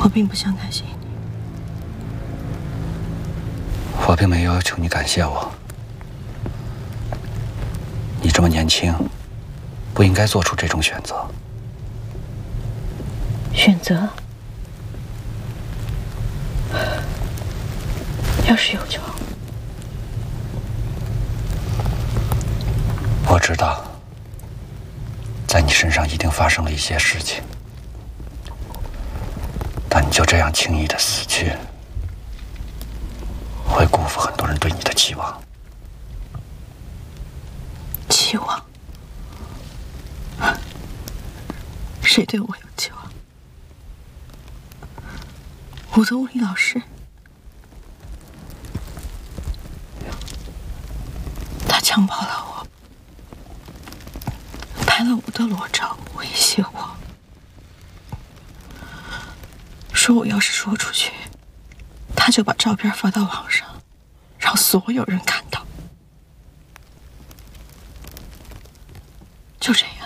我并不想感谢你。 我并没有要求你感谢我。你这么年轻，不应该做出这种选择。 选择？要是有就好。 我知道，在你身上一定发生了一些事情，但你就这样轻易的死去，会辜负很多人对你的期望。 期望？谁对我有期望？我的物理老师，他强暴了我，拍了我的裸照，威胁我，说我要是说出去，他就把照片发到网上，让所有人看到。就这样。